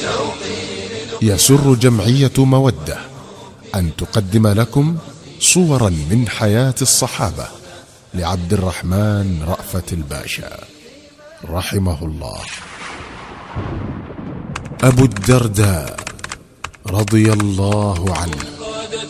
يسر جمعية مودة أن تقدم لكم صورا من حياة الصحابة لعبد الرحمن رأفت الباشا رحمه الله. أبو الدرداء رضي الله عنه.